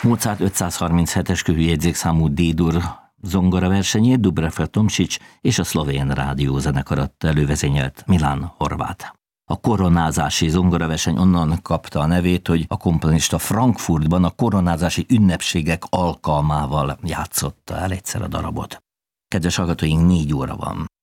Mozart 537-es kőjegyzékszámú D-dur zongora versenyét Dubravka Tomšič és a szlovén rádiózenekar adta elővezényelt Milan Horváth. A koronázási zongoraverseny onnan kapta a nevét, hogy a komponista Frankfurtban a koronázási ünnepségek alkalmával játszotta el egyszer a darabot. Kedves hallgatóink, 4 óra van.